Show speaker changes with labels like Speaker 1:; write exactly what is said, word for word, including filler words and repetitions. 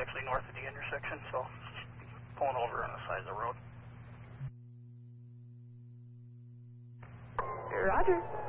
Speaker 1: actually north of the intersection, so pulling over on the side of the road.
Speaker 2: Roger.